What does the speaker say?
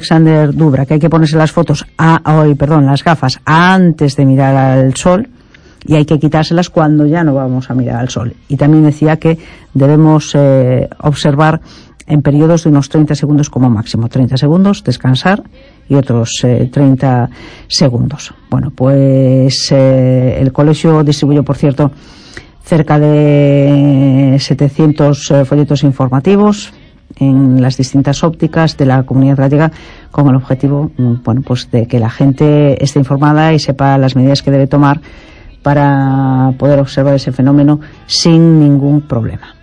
Alexander Dubra, que hay que ponerse las las gafas antes de mirar al sol, y hay que quitárselas cuando ya no vamos a mirar al sol. Y también decía que debemos observar en periodos de unos 30 segundos como máximo. 30 segundos, descansar, y otros 30 segundos. Bueno, pues el colegio distribuyó, por cierto, cerca de 700 folletos informativos en las distintas ópticas de la Comunidad Gallega, con el objetivo, pues de que la gente esté informada y sepa las medidas que debe tomar para poder observar ese fenómeno sin ningún problema.